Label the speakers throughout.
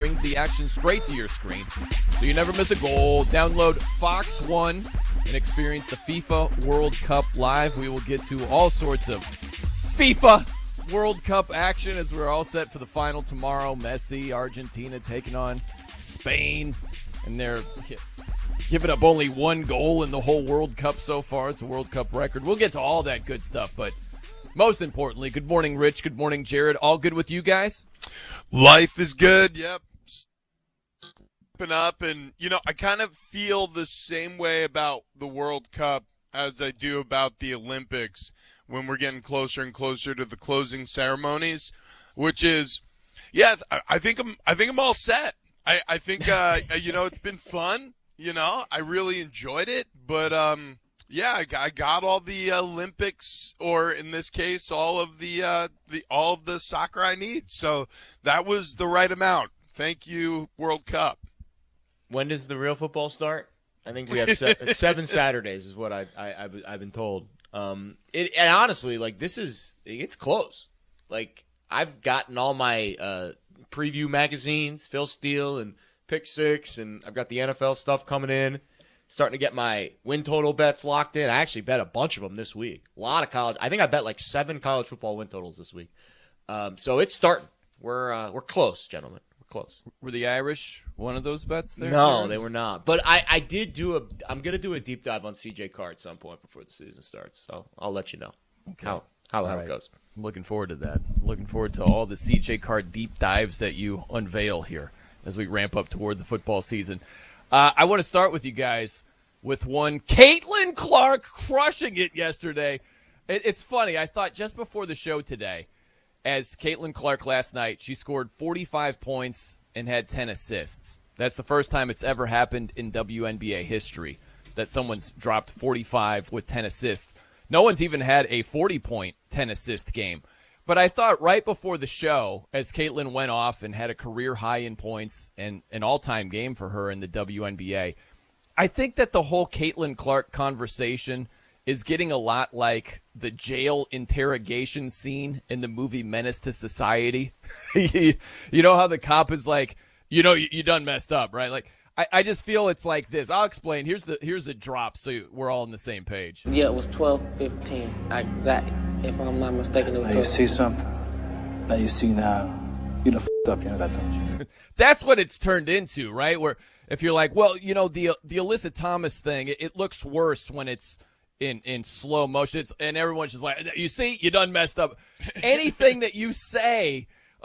Speaker 1: brings the action straight to your screen so you never miss a goal. Download Fox One and experience the FIFA World Cup live. We will get to all sorts of FIFA World Cup action as we're all set for the final tomorrow. Messi, Argentina taking on Spain, and they're giving up only one goal in the whole World Cup so far. It's a World Cup record. We'll get to all that good stuff, but most importantly, good morning, Rich. Good morning, Jared. All good with you guys?
Speaker 2: Life is good. Yep. Stepping up, and I kind of feel the same way about the World Cup as I do about the Olympics when we're getting closer and closer to the closing ceremonies, which is, I think I'm all set. I think it's been fun. I really enjoyed it, but I got all the Olympics, or in this case, all of the soccer I need. So that was the right amount. Thank you, World Cup.
Speaker 3: When does the real football start? I think we have 7 Saturdays is what I've been told. And honestly, it's close. Like, I've gotten all my preview magazines, Phil Steele and Pick Six, and I've got the NFL stuff coming in. Starting to get my win total bets locked in. I actually bet a bunch of them this week. A lot of college. I think I bet like 7 college football win totals this week. So it's starting. We're close, gentlemen. We're close.
Speaker 1: Were the Irish one of those bets there?
Speaker 3: No,
Speaker 1: Jared?
Speaker 3: they were not. But I'm going to do a deep dive on CJ Carr at some point before the season starts. So I'll let you know how it goes.
Speaker 1: I'm looking forward to that. Looking forward to all the CJ Carr deep dives that you unveil here as we ramp up toward the football season. I want to start with you guys with one. Caitlin Clark crushing it yesterday. It's funny. I thought just before the show today, as Caitlin Clark last night, she scored 45 points and had 10 assists. That's the first time it's ever happened in WNBA history that someone's dropped 45 with 10 assists. No one's even had a 40-point 10-assist game. But I thought right before the show, as Caitlin went off and had a career high in points and an all-time game for her in the WNBA, I think that the whole Caitlin Clark conversation is getting a lot like the jail interrogation scene in the movie Menace to Society. You know how the cop is like, you done messed up, right? Like, I just feel it's like this. I'll explain. Here's the drop so we're all on the same page.
Speaker 4: Yeah, it was 12:15. Exactly. If I'm not mistaken, it was 12.
Speaker 5: Now you see something. Now you see now. You done f***ed up, that, don't you?
Speaker 1: That's what it's turned into, right? Where if you're like, well, the Alyssa Thomas thing, it looks worse when it's in slow motion. And everyone's just like, you see, you done messed up. Anything that you say,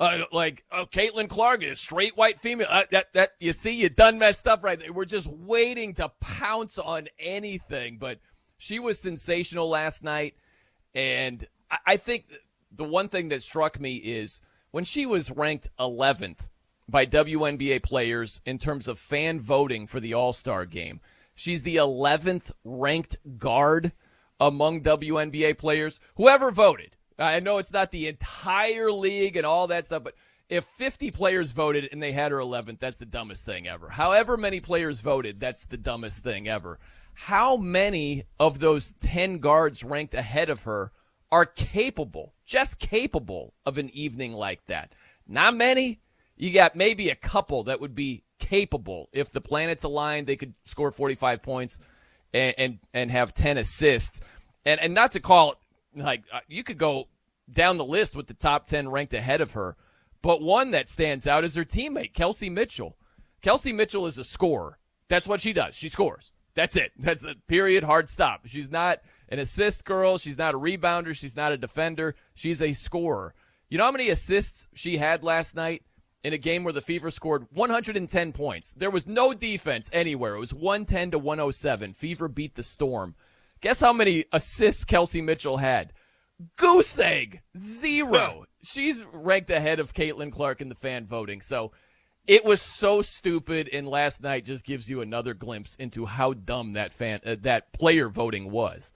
Speaker 1: Caitlin Clark is straight white female, that you see, you done messed up, right? We're just waiting to pounce on anything. But she was sensational last night. And I think the one thing that struck me is when she was ranked 11th by WNBA players in terms of fan voting for the All-Star game, she's the 11th ranked guard among WNBA players. Whoever voted, I know it's not the entire league and all that stuff, but if 50 players voted and they had her 11th, that's the dumbest thing ever. However many players voted, that's the dumbest thing ever. How many of those 10 guards ranked ahead of her are just capable of an evening like that? Not many. You got maybe a couple that would be capable. If the planets aligned, they could score 45 points and have 10 assists. And not to call it, you could go down the list with the top 10 ranked ahead of her. But one that stands out is her teammate, Kelsey Mitchell. Kelsey Mitchell is a scorer. That's what she does. She scores. That's it. That's a period, hard stop. She's not an assist girl. She's not a rebounder. She's not a defender. She's a scorer. You know how many assists she had last night in a game where the Fever scored 110 points? There was no defense anywhere. It was 110 to 107. Fever beat the Storm. Guess how many assists Kelsey Mitchell had? Goose egg. 0. She's ranked ahead of Caitlin Clark in the fan voting. So it was so stupid, and last night just gives you another glimpse into how dumb that player voting was.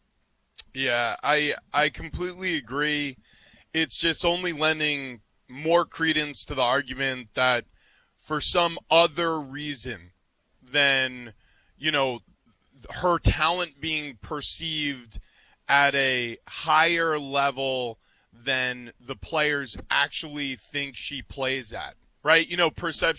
Speaker 2: Yeah, I completely agree. It's just only lending more credence to the argument that for some other reason than, her talent being perceived at a higher level than the players actually think she plays at, right? Perception